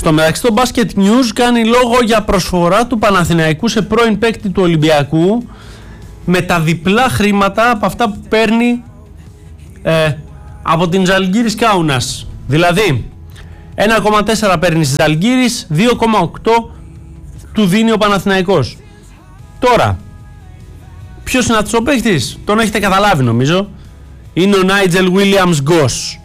Στο μεταξύ, το Basket News κάνει λόγο για προσφορά του Παναθηναϊκού σε πρώην παίκτη του Ολυμπιακού με τα διπλά χρήματα από αυτά που παίρνει από την Ζαλγκίρις Κάουνας. Δηλαδή 1,4 παίρνει στη Ζαλγκίρις, 2,8 του δίνει ο Παναθηναϊκός. Τώρα, ποιος είναι αυτός ο παίκτης? Τον έχετε καταλάβει νομίζω. Είναι ο Νάιτζελ Βίλιαμς Γκος.